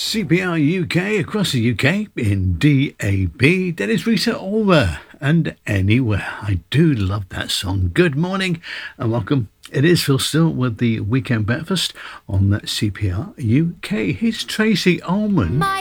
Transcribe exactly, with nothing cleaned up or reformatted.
C P R U K across the U K in D A B. That is Rita Ora and Anywhere. I do love that song. Good morning and welcome. It is Phil Still with the Weekend Breakfast on C P R U K. Here's Tracy Ullman. My